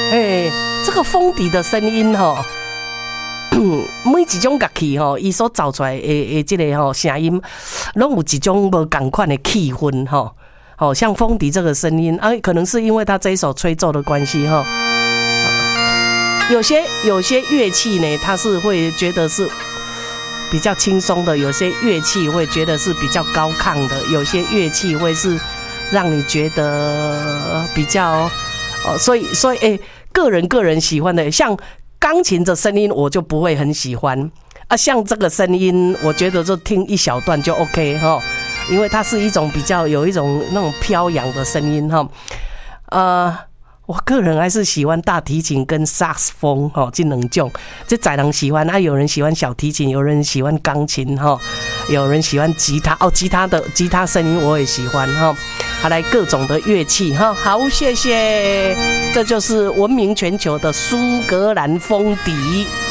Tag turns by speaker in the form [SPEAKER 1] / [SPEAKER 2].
[SPEAKER 1] 这个风笛的声音哈，每一种乐器哈，伊所造出来的这个哈声音，拢有一种无同款的气氛哈。好像风笛这个声音啊，可能是因为他这一首吹奏的关系哈。有些乐器呢，它是会觉得是比较轻松的，有些乐器会觉得是比较高亢的，有些乐器会是让你觉得比较所以个人喜欢的，像钢琴的声音我就不会很喜欢啊，像这个声音，我觉得就听一小段就 OK 哈，因为它是一种比较有一种那种飘扬的声音哈，我个人还是喜欢大提琴跟萨克斯风哈，这两种，这在人喜欢啊，有人喜欢小提琴，有人喜欢钢琴哈，有人喜欢吉他吉他声音我也喜欢哈，好来各种的乐器哈，好谢谢，这就是闻名全球的苏格兰风笛。